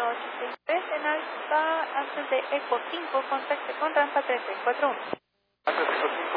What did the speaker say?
1863 en alta, antes de Eco 5, contacte con rampa 3641. Antes de Eco 5.